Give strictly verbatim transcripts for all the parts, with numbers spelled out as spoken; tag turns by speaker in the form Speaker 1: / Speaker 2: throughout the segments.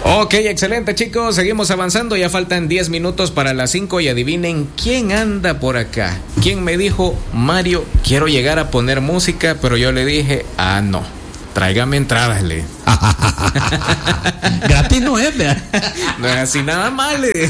Speaker 1: Ok, excelente, chicos. Seguimos avanzando. Ya faltan diez minutos para las cinco y adivinen quién anda por acá. ¿Quién me dijo, Mario, quiero llegar a poner música? Pero yo le dije, ah, no. Tráigame entradas, le.
Speaker 2: Gratis no es, ¿verdad?
Speaker 1: No es así nada mal, le.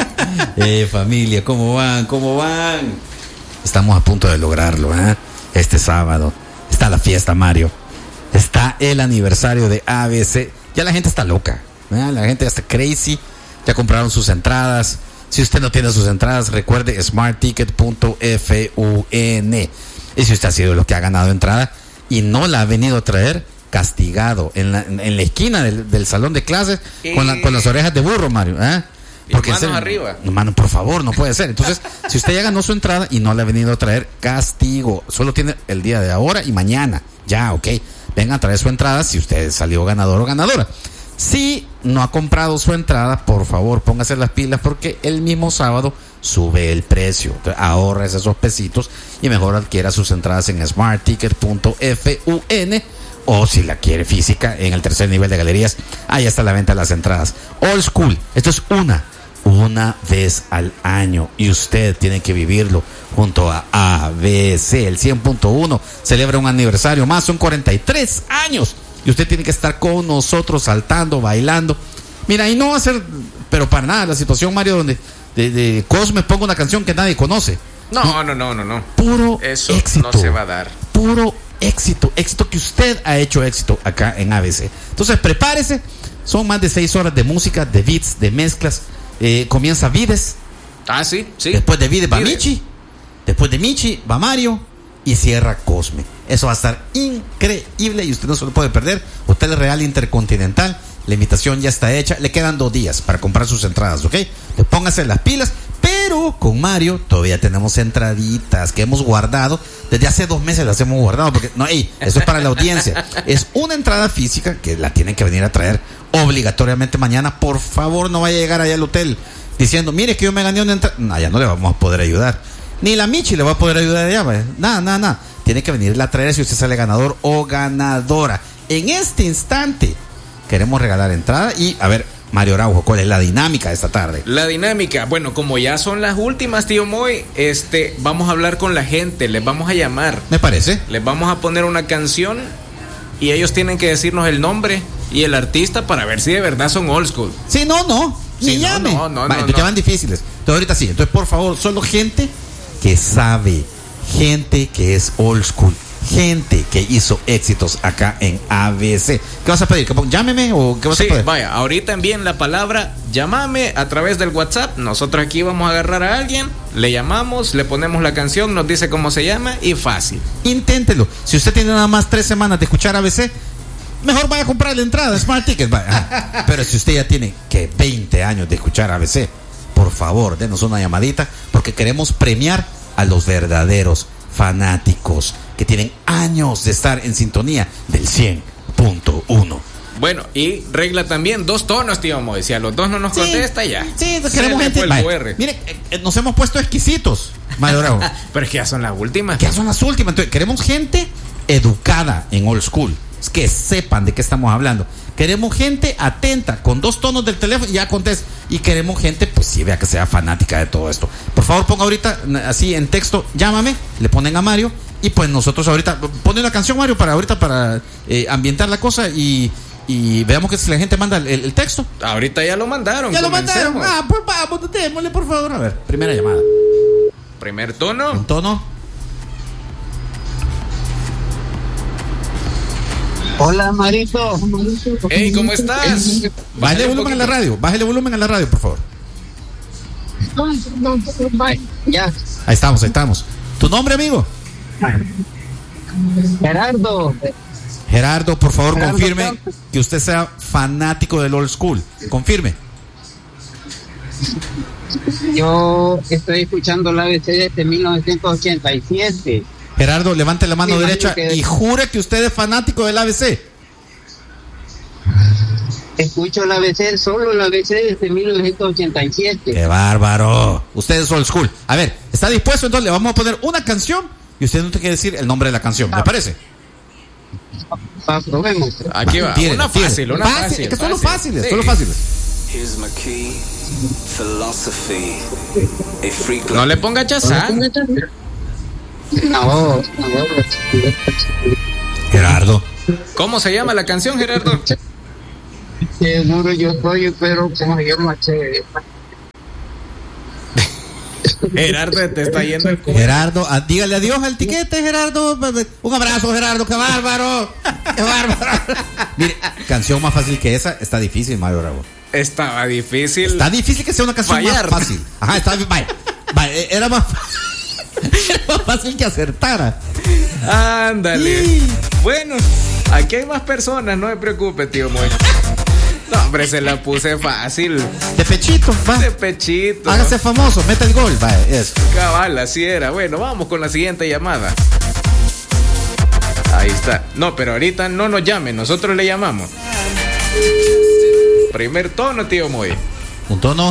Speaker 2: Eh, familia, ¿cómo van? ¿Cómo van? Estamos a punto de lograrlo, ¿eh? Este sábado está la fiesta, Mario. Está el aniversario de A B C. Ya la gente está loca, ¿eh? La gente ya está crazy. Ya compraron sus entradas. Si usted no tiene sus entradas, recuerde smart ticket punto f u n. Y si usted ha sido lo que ha ganado entrada y no la ha venido a traer, castigado en la, en la esquina del, del salón de clases y... con, la, con las orejas de burro, Mario, ¿eh?
Speaker 1: Porque manos arriba.
Speaker 2: Mano, por favor, no puede ser. Entonces, si usted ya ganó su entrada y no le ha venido a traer, castigo. Solo tiene el día de ahora y mañana. Ya, ok. Venga a traer su entrada si usted salió ganador o ganadora. Si no ha comprado su entrada, por favor, póngase las pilas porque el mismo sábado sube el precio. Entonces, ahorra esos pesitos y mejor adquiera sus entradas en smart ticket punto f u n. O si la quiere física, en el tercer nivel de galerías, ahí está la venta de las entradas. Old School, esto es una, una vez al año. Y usted tiene que vivirlo junto a A B C. El cien punto uno celebra un aniversario más, son cuarenta y tres años. Y usted tiene que estar con nosotros, saltando, bailando. Mira, y no va a ser, pero para nada, la situación, Mario, donde de, de Cosme ponga una canción que nadie conoce.
Speaker 1: No, no, no, no, no.
Speaker 2: Puro
Speaker 1: Eso
Speaker 2: éxito.
Speaker 1: No se va a dar.
Speaker 2: Puro éxito, éxito que usted ha hecho éxito acá en A B C. Entonces prepárese, son más de seis horas de música, de beats, de mezclas. Eh, comienza Vides.
Speaker 1: Ah, sí, sí.
Speaker 2: Después de Vides va
Speaker 1: Vides.
Speaker 2: Michi. Después de Michi va Mario. Y cierra Cosme. Eso va a estar increíble y usted no se lo puede perder. Hotel Real Intercontinental. La invitación ya está hecha. Le quedan dos días para comprar sus entradas, ¿ok? Le póngase las pilas. Pero con Mario todavía tenemos entraditas que hemos guardado. Desde hace dos meses las hemos guardado. Porque, no, ey, eso es para la audiencia. Es una entrada física que la tienen que venir a traer obligatoriamente mañana. Por favor, no vaya a llegar allá al hotel diciendo, mire que yo me gané una entrada. No, ya no le vamos a poder ayudar. Ni la Michi le va a poder ayudar allá. ¿Vale? Nada, nada, nada. Tiene que venirla a traer si usted sale ganador o ganadora. En este instante queremos regalar entrada. Y, a ver, Mario Araujo, ¿cuál es la dinámica de esta tarde?
Speaker 1: La dinámica, bueno, como ya son las últimas, tío Moy, este, vamos a hablar con la gente, les vamos a llamar.
Speaker 2: Me parece.
Speaker 1: Les vamos a poner una canción y ellos tienen que decirnos el nombre y el artista para ver si de verdad son old school.
Speaker 2: Sí, no, no, ni
Speaker 1: sí,
Speaker 2: llame.
Speaker 1: No, no, no.
Speaker 2: Vale,
Speaker 1: no,
Speaker 2: entonces
Speaker 1: no.
Speaker 2: ya van difíciles. Entonces ahorita sí. Entonces, por favor, solo gente que sabe, gente que es old school, gente que hizo éxitos acá en A B C. ¿Qué vas a pedir? ¿Que pon- ¿Llámeme o qué vas
Speaker 1: Sí,
Speaker 2: a pedir?
Speaker 1: vaya, ahorita envíen la palabra llámame a través del WhatsApp. Nosotros aquí vamos a agarrar a alguien, le llamamos, le ponemos la canción, nos dice cómo se llama y fácil.
Speaker 2: Inténtelo. Si usted tiene nada más tres semanas de escuchar A B C, mejor vaya a comprar la entrada, Smart Ticket. Vaya. Pero si usted ya tiene que veinte años de escuchar A B C, por favor, denos una llamadita, porque queremos premiar a los verdaderos fanáticos que tienen años de estar en sintonía del cien punto uno.
Speaker 1: Bueno, y regla también, dos tonos, tío Moy. Si a los dos no nos
Speaker 2: Sí,
Speaker 1: contesta, ya.
Speaker 2: Sí,
Speaker 1: Se
Speaker 2: queremos
Speaker 1: le
Speaker 2: gente.
Speaker 1: fue el
Speaker 2: Vaya,
Speaker 1: Q R.
Speaker 2: mire, eh, eh, nos hemos puesto exquisitos, Mario Bravo.
Speaker 1: Pero es que ya son las últimas.
Speaker 2: Que ya son las últimas. Entonces, queremos gente educada en old school, que sepan de qué estamos hablando. Queremos gente atenta, con dos tonos del teléfono y ya contesta. Y queremos gente, pues sí, vea que sea fanática de todo esto. Por favor, ponga ahorita, así en texto, llámame, le ponen a Mario. Y pues nosotros ahorita, pone una canción, Mario, para ahorita, para eh, ambientar la cosa y, y veamos que si la gente manda el, el texto.
Speaker 1: Ahorita ya lo mandaron.
Speaker 2: Ya lo mandaron.
Speaker 1: Comencemos.
Speaker 2: Ah, pues vamos, démosle, por favor. A ver, primera llamada.
Speaker 1: Primer tono.
Speaker 2: En tono.
Speaker 3: Hola, Marito.
Speaker 1: Hey, ¿cómo estás?
Speaker 2: Bájale volumen a la radio, bájale volumen a la radio, por favor.
Speaker 3: Ya.
Speaker 2: Ahí estamos, ahí estamos. ¿Tu nombre, amigo?
Speaker 3: Gerardo.
Speaker 2: Gerardo, por favor,
Speaker 3: Gerardo
Speaker 2: confirme
Speaker 3: Campos.
Speaker 2: que usted sea fanático del old school. Confirme.
Speaker 3: Yo estoy escuchando la A B C desde mil novecientos ochenta y siete.
Speaker 2: Gerardo, levante la mano
Speaker 3: Sí,
Speaker 2: derecha
Speaker 3: que-
Speaker 2: y jure que usted es fanático del A B C.
Speaker 3: Escucho la A B C, solo la A B C desde mil novecientos ochenta y siete.
Speaker 2: ¡Qué bárbaro! Usted es old school. A ver, ¿está dispuesto? Entonces le vamos a poner una canción y usted no tiene que decir el nombre de la canción. ¿Le parece?
Speaker 3: Pa, probemos.
Speaker 1: Aquí va,
Speaker 2: Tírela,
Speaker 1: una
Speaker 2: tírela.
Speaker 1: fácil, una
Speaker 2: Fácil,
Speaker 1: fácil.
Speaker 2: es que son los
Speaker 1: fácil.
Speaker 2: fáciles,
Speaker 1: Sí.
Speaker 2: son los fáciles.
Speaker 4: Here's my key, philosophy, a freak.
Speaker 1: No le ponga Chazán.
Speaker 3: No, no.
Speaker 2: Gerardo.
Speaker 1: ¿Cómo se llama la canción, Gerardo?
Speaker 3: Seguro yo soy, pero como se llama, che.
Speaker 1: Gerardo te está yendo el culo.
Speaker 2: Gerardo, ah, dígale adiós al tiquete, Gerardo. Un abrazo, Gerardo, qué bárbaro. Qué bárbaro. Mire, canción más fácil que esa está difícil, Mario Bravo.
Speaker 1: Estaba difícil.
Speaker 2: Está difícil que sea una canción
Speaker 1: Fallar.
Speaker 2: más fácil. Ajá, está vaya, vaya, era más era más fácil que acertara.
Speaker 1: Ándale.
Speaker 2: Sí.
Speaker 1: Bueno, aquí hay más personas, no me preocupe, tío Moy. No, hombre, se la puse fácil.
Speaker 2: De pechito, va.
Speaker 1: De pechito.
Speaker 2: Hágase famoso, meta el gol, va, eso.
Speaker 1: Cabal, así era. Bueno, vamos con la siguiente llamada. Ahí está. No, pero ahorita no nos llamen, nosotros le llamamos. Primer tono, tío Moy.
Speaker 2: Un tono.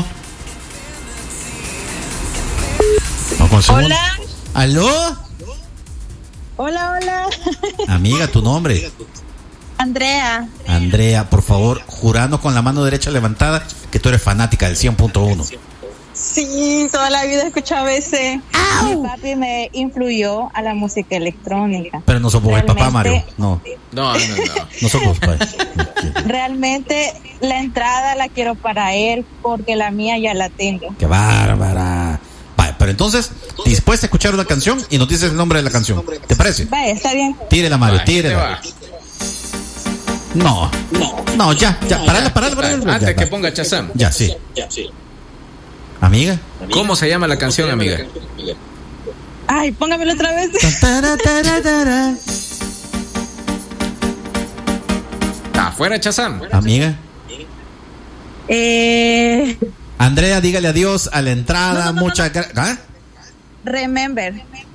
Speaker 2: Vamos con el segundo.
Speaker 5: Hola.
Speaker 2: ¿Aló?
Speaker 5: Hola, hola.
Speaker 2: Amiga, tu nombre.
Speaker 5: Andrea.
Speaker 2: Andrea, por favor, jurando con la mano derecha levantada que tú eres fanática del cien punto uno.
Speaker 5: Sí, toda la vida he escuchado ese. Mi papi me influyó a la música electrónica.
Speaker 2: Pero no sos vos el papá, Mario.
Speaker 5: Realmente-
Speaker 2: No,
Speaker 1: No, no, no.
Speaker 2: no sos vos, padre.
Speaker 5: Realmente la entrada la quiero para él porque la mía ya la tengo.
Speaker 2: Qué bárbara. Vale, pero entonces, dispuesta a escuchar una canción y nos dices el nombre de la canción. ¿Te parece?
Speaker 5: Vaya, está bien.
Speaker 2: Tírela, Mario,
Speaker 1: Ahí te
Speaker 2: tírela.
Speaker 1: va.
Speaker 2: No, no, ya, ya. Parala, parala, parala.
Speaker 1: Antes
Speaker 2: Ya,
Speaker 1: que
Speaker 2: va.
Speaker 1: ponga Chazam.
Speaker 2: Ya, sí. Amiga.
Speaker 1: ¿Cómo se llama la canción, amiga?
Speaker 5: Ay, póngamelo otra vez.
Speaker 2: Tara, tara, tara.
Speaker 1: Afuera, Chazam.
Speaker 2: Amiga.
Speaker 5: Eh,
Speaker 2: Andrea, dígale adiós a la entrada.
Speaker 5: No, no, no,
Speaker 2: Muchas gracias. ¿Ah?
Speaker 5: remember.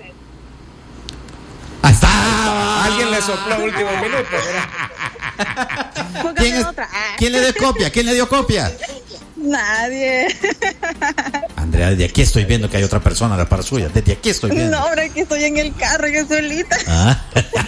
Speaker 2: Ahí está.
Speaker 1: Alguien le sopló a último minuto. ¿verdad?
Speaker 5: Póngame
Speaker 2: ¿Quién, es-
Speaker 5: otra. Ah,
Speaker 2: ¿Quién le dio copia? ¿Quién le dio copia?
Speaker 5: Nadie.
Speaker 2: Andrea, desde aquí estoy viendo que hay otra persona a la par suya. Desde aquí estoy viendo.
Speaker 5: No, hombre, que estoy en el carro, que solita.
Speaker 2: Ah.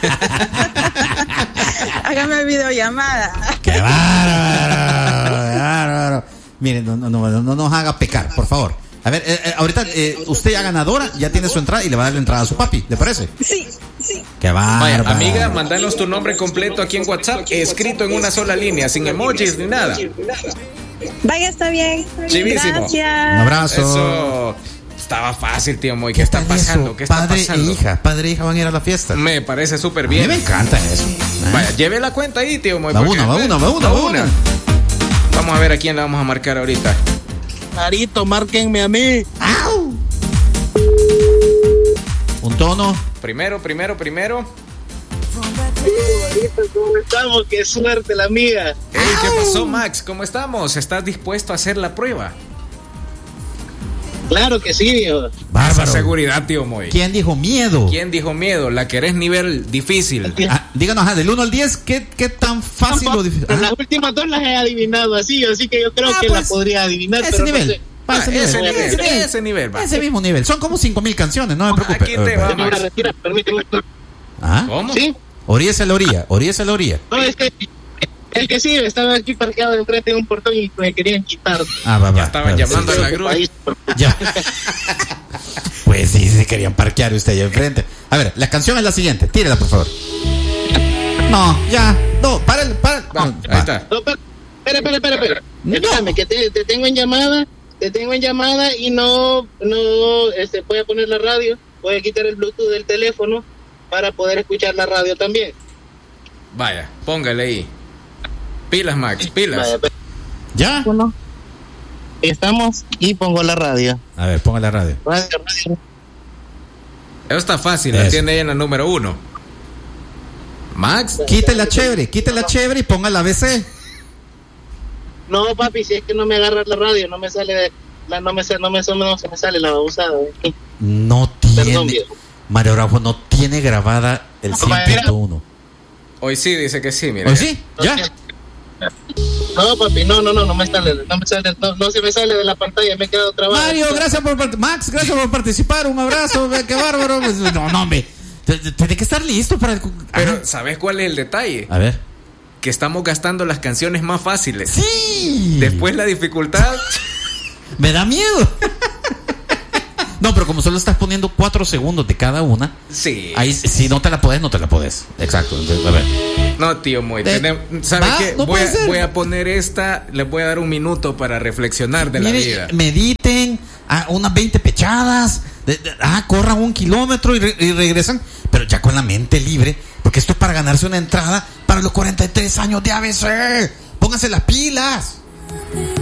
Speaker 5: Hágame videollamada.
Speaker 2: ¡Qué bárbaro! ¡Qué bárbaro! Miren, no, no, no, no nos haga pecar, por favor. A ver, eh, eh, ahorita eh, usted ya ganadora, ya tiene su entrada y le va a dar la entrada a su papi, ¿le parece?
Speaker 5: Sí, sí.
Speaker 2: ¡Qué
Speaker 1: Vaya,
Speaker 2: bárbaro!
Speaker 1: amiga, mandanos tu nombre completo aquí en WhatsApp, escrito en una sola línea, sin emojis ni nada.
Speaker 5: Vaya, está bien.
Speaker 1: Chivísimo.
Speaker 5: Gracias.
Speaker 2: Un abrazo.
Speaker 1: Eso estaba fácil, tío Moy. ¿Qué,
Speaker 2: ¿Qué
Speaker 1: está
Speaker 2: tal
Speaker 1: pasando?
Speaker 2: eso?
Speaker 1: ¿Qué está
Speaker 2: Padre
Speaker 1: pasando?
Speaker 2: e hija, padre e hija van a ir a la fiesta.
Speaker 1: Me parece súper
Speaker 2: A mí
Speaker 1: bien.
Speaker 2: me encanta eso. ¿eh?
Speaker 1: Vaya, lleve la cuenta ahí, tío Moy.
Speaker 2: Va
Speaker 1: porque-
Speaker 2: una, va una, va una, va una.
Speaker 1: Vamos a ver a quién la vamos a marcar ahorita.
Speaker 6: Marito, márquenme a mí.
Speaker 2: ¡Au! Un tono.
Speaker 1: Primero, primero, primero.
Speaker 6: ¿Cómo estamos? Qué suerte la mía.
Speaker 1: Hey, ¿qué pasó, Max? ¿Cómo estamos? ¿Estás dispuesto a hacer la prueba?
Speaker 6: Claro que sí, viejo.
Speaker 1: Esa
Speaker 2: Bárbaro.
Speaker 1: seguridad, tío Moy.
Speaker 2: ¿Quién dijo miedo?
Speaker 1: ¿Quién dijo miedo? La querés nivel difícil.
Speaker 2: Ah, díganos, ajá, del uno al diez, ¿qué, qué tan fácil o difícil?
Speaker 6: Pero
Speaker 2: Ah,
Speaker 6: las últimas dos las he adivinado así, así que yo creo
Speaker 2: Ah,
Speaker 6: que
Speaker 2: pues,
Speaker 6: las podría adivinar.
Speaker 2: ese
Speaker 6: pero
Speaker 2: nivel.
Speaker 6: No sé.
Speaker 2: Va,
Speaker 1: Ah,
Speaker 2: ese
Speaker 1: ese
Speaker 2: nivel.
Speaker 1: nivel,
Speaker 2: Ese nivel.
Speaker 1: ese nivel, va.
Speaker 2: Ese mismo nivel. Son como cinco mil canciones, no me preocupe.
Speaker 1: Aquí te va.
Speaker 6: Tengo una retira, permíteme.
Speaker 2: ¿Ah?
Speaker 1: ¿Cómo?
Speaker 6: ¿Sí?
Speaker 2: Oríese a la orilla, oríese a la orilla.
Speaker 6: No, es que el que sí, estaba aquí parqueado enfrente de un portón y me querían quitar.
Speaker 2: Ah, va, va.
Speaker 1: Ya estaban
Speaker 2: va,
Speaker 1: llamando
Speaker 2: sí,
Speaker 1: a la
Speaker 2: sí.
Speaker 1: grúa.
Speaker 6: Ahí,
Speaker 2: Ya. Pues sí, se querían parquear usted allá enfrente. A ver, la canción es la siguiente. Tírela, por favor. No, ya. No, para, para.
Speaker 1: Va,
Speaker 2: no,
Speaker 1: ahí
Speaker 2: va.
Speaker 1: está.
Speaker 6: No, espera, espera, espera, espera.
Speaker 2: No.
Speaker 6: Espérame, que te, te tengo en llamada, te tengo en llamada y no, no, este, voy a poner la radio, voy a quitar el Bluetooth del teléfono para poder escuchar la radio también.
Speaker 1: Vaya, póngale ahí. Pilas, Max, pilas.
Speaker 6: Vaya, pues,
Speaker 2: ¿Ya?
Speaker 6: uno. Estamos y pongo la radio.
Speaker 2: A ver, ponga la radio.
Speaker 6: Radio, radio.
Speaker 1: Eso está fácil, la
Speaker 2: Eso.
Speaker 1: tiene ella en la número uno. Max,
Speaker 2: Quítela chévere, quítela chévere y ponga la B C.
Speaker 6: No, papi, si es que no me agarra la radio, no me sale, la, no me, sa- no me, no se me sale la babosada. ¿eh?
Speaker 2: No
Speaker 6: Perdón,
Speaker 2: tiene.
Speaker 6: viejo.
Speaker 2: Mario Bravo no tiene grabada el cien punto uno.
Speaker 1: hoy sí dice que sí, mira.
Speaker 2: ¿Hoy sí? ¿Ya?
Speaker 6: No, papi, no, no, no, no me sale, no me sale, no, no se me sale de la pantalla, me he quedado trabado.
Speaker 2: Mario, gracias por part- Max, gracias por participar. Un abrazo, ve, qué bárbaro. Pues, no, no, hombre. Tiene que estar listo para el...
Speaker 1: Pero, ¿sabes cuál es el detalle?
Speaker 2: A ver.
Speaker 1: Que estamos gastando las canciones más fáciles.
Speaker 2: Sí.
Speaker 1: Después la dificultad...
Speaker 2: Me da miedo. No, pero como solo estás poniendo cuatro segundos de cada una,
Speaker 1: sí.
Speaker 2: Ahí, si no te la puedes, no te la puedes. Exacto. Entonces, a ver.
Speaker 1: No, tío Moy,
Speaker 2: De,
Speaker 1: tenem, ¿sabe
Speaker 2: va,
Speaker 1: qué?
Speaker 2: No
Speaker 1: voy, a,
Speaker 2: ser.
Speaker 1: voy a poner esta, les voy a dar un minuto para reflexionar de Mire, la vida.
Speaker 2: Mediten, ah, unas veinte pechadas, de, de, ah, corran un kilómetro y, re, y regresan, pero ya con la mente libre, porque esto es para ganarse una entrada para los cuarenta y tres años de A B C. Pónganse las pilas.